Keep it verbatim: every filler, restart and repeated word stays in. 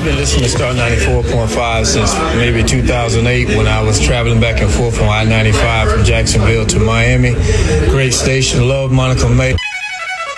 been listening to Star ninety-four point five since maybe two thousand eight when I was traveling back and forth from I ninety-five from Jacksonville to Miami. Great station. Love Monica May.